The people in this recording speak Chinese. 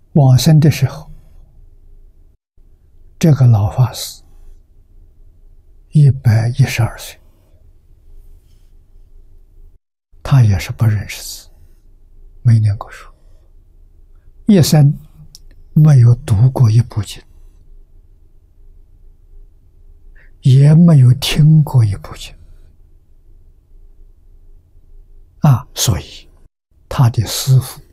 往生的时候，这个老法师112岁，他也是不认识字，没念过书，一生没有读过一部经，也没有听过一部经所以他的师父